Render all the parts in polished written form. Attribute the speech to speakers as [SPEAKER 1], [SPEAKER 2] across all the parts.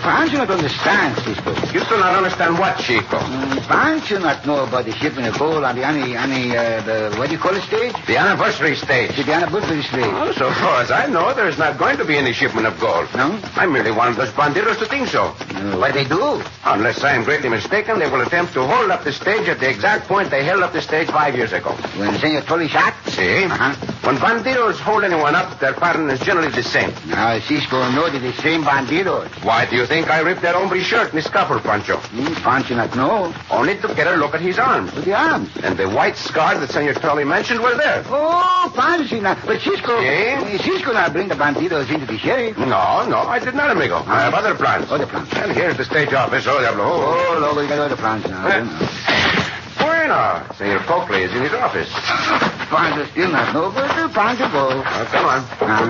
[SPEAKER 1] Pancho not understand, Cisco.
[SPEAKER 2] You do not understand what, Chico?
[SPEAKER 1] Pancho not know about the shipment of gold on the what do you call it stage?
[SPEAKER 2] The anniversary stage.
[SPEAKER 1] The anniversary stage.
[SPEAKER 2] Oh, so far as I know, there is not going to be any shipment of gold.
[SPEAKER 1] No?
[SPEAKER 2] I merely wanted those bandidos to think so.
[SPEAKER 1] What they do?
[SPEAKER 2] Unless I am greatly mistaken, they will attempt to hold up the stage at the exact point they held up the stage 5 years ago.
[SPEAKER 1] When Senor Tully shot?
[SPEAKER 2] See?
[SPEAKER 1] Uh-huh.
[SPEAKER 2] When bandidos hold anyone up, their pattern is generally the same.
[SPEAKER 1] Now, Cisco know that the same bandidos.
[SPEAKER 2] Why do you think I ripped that hombre's shirt in his scuffle, Pancho?
[SPEAKER 1] Pancho not know.
[SPEAKER 2] Only to get a look at his arms.
[SPEAKER 1] With the arms.
[SPEAKER 2] And the white scars that Senor Tully mentioned were there.
[SPEAKER 1] Oh, Pancho not. But Cisco...
[SPEAKER 2] See?
[SPEAKER 1] Cisco not bring the bandidos into the sheriff.
[SPEAKER 2] No, I did not, amigo. I have other plans.
[SPEAKER 1] Other plans.
[SPEAKER 2] And here's the stage office. Oh, Diablo.
[SPEAKER 1] Oh, Lobo, you got other plans now.
[SPEAKER 2] Bueno. Senor Coakley is in his office.
[SPEAKER 1] Pancho still not know, but Pancho go.
[SPEAKER 2] Oh, come on.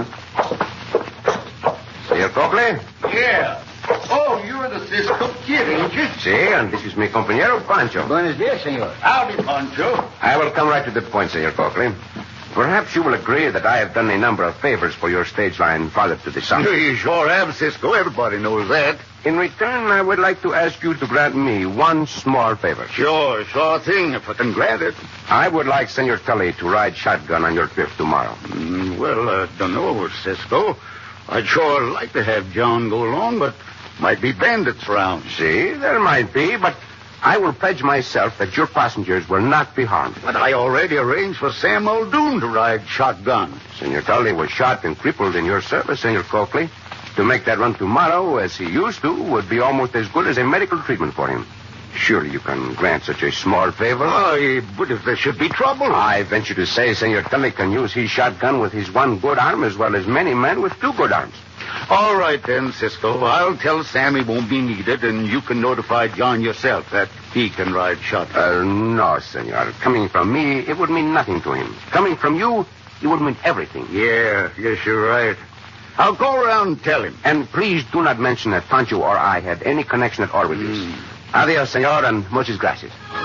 [SPEAKER 2] Senor Coakley?
[SPEAKER 3] Yeah. Oh, you're the Cisco kid, ain't you?
[SPEAKER 2] Si, and this is mi compañero, Pancho.
[SPEAKER 1] Buenos dias, senor.
[SPEAKER 3] Howdy, Pancho.
[SPEAKER 2] I will come right to the point, Senor Coakley. Perhaps you will agree that I have done a number of favors for your stage line farther to the south.
[SPEAKER 3] You sure have, Cisco. Everybody knows that.
[SPEAKER 2] In return, I would like to ask you to grant me one small favor.
[SPEAKER 3] Sure thing, if I can grant it.
[SPEAKER 2] I would like Senor Tully to ride shotgun on your trip tomorrow.
[SPEAKER 3] Don't know, Cisco. I'd sure like to have John go along, but might be bandits around.
[SPEAKER 2] See, there might be, but I will pledge myself that your passengers will not be harmed.
[SPEAKER 3] But I already arranged for Sam Muldoon to ride shotgun.
[SPEAKER 2] Senor Tully was shot and crippled in your service, Senor Coakley. To make that run tomorrow, as he used to, would be almost as good as a medical treatment for him. Surely you can grant such a small favor.
[SPEAKER 3] Aye, but if there should be trouble...
[SPEAKER 2] I venture to say Senor Tully can use his shotgun with his one good arm as well as many men with two good arms.
[SPEAKER 3] All right, then, Cisco. I'll tell Sam he won't be needed, and you can notify John yourself that he can ride shotgun.
[SPEAKER 2] No, senor. Coming from me, it would mean nothing to him. Coming from you, it would mean everything.
[SPEAKER 3] Yeah, yes, you're right. I'll go around and tell him.
[SPEAKER 2] And please do not mention that Pancho or I had any connection at all with this. Adios, senor, and muchas gracias.